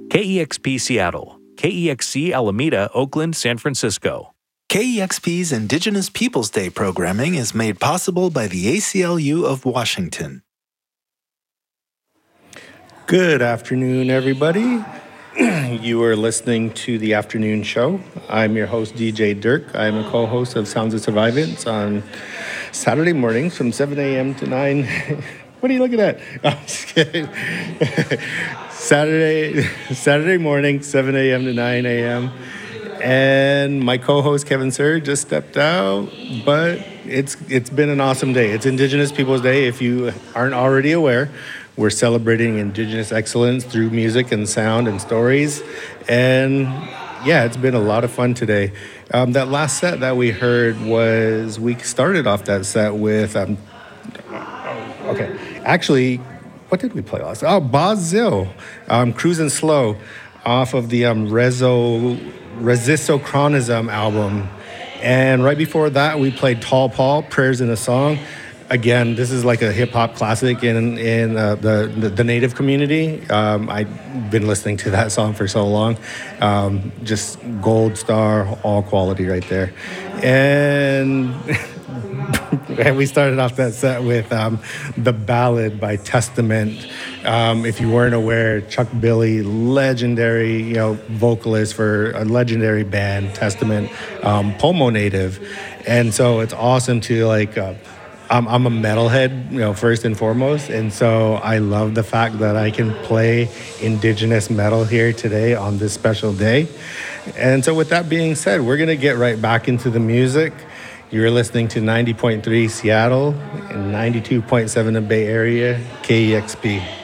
KEXP Seattle, KEXC Alameda, Oakland, San Francisco. KEXP's Indigenous Peoples Day programming is made possible by the ACLU of Washington. Good afternoon, everybody. You are listening to the afternoon show. I'm your host, DJ Dirk. I'm a co-host of Sounds of Survivance on Saturday mornings from 7 a.m. to 9. What are you looking at? I'm just kidding. Saturday morning, 7 a.m. to 9 a.m. And my co-host, Kevin Sir, just stepped out, but it's been an awesome day. It's Indigenous Peoples Day. If you aren't already aware, we're celebrating Indigenous excellence through music and sound and stories. And yeah, it's been a lot of fun today. That last set that we heard we started off that set with, actually, what did we play last? Bazil, Cruising Slow, off of the Resisochronism album. And right before that, we played Tall Paul, Prayers in a Song. Again, this is like a hip-hop classic in the Native community. I've been listening to that song for so long. Just gold star, all quality right there. And we started off that set with The Ballad by Testament. If you weren't aware, Chuck Billy, legendary vocalist for a legendary band, Testament, Pomo native. And so it's awesome to I'm a metalhead, first and foremost, and so I love the fact that I can play Indigenous metal here today on this special day. And so with that being said, we're going to get right back into the music. You're listening to 90.3 Seattle and 92.7 the Bay Area, KEXP.